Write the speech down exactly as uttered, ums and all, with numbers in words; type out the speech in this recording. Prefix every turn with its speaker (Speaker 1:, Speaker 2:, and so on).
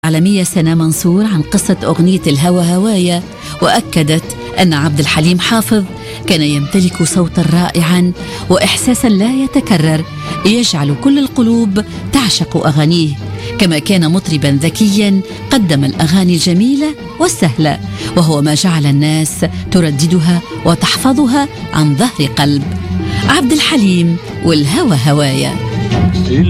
Speaker 1: العالمية سناء منصور عن قصة أغنية الهوى هوايا، وأكدت أن عبد الحليم حافظ كان يمتلك صوتا رائعا وإحساسا لا يتكرر يجعل كل القلوب تعشق أغانيه، كما كان مطربا ذكيا قدم الأغاني الجميلة والسهلة، وهو ما جعل الناس ترددها وتحفظها عن ظهر قلب. عبد الحليم والهوى هوايا.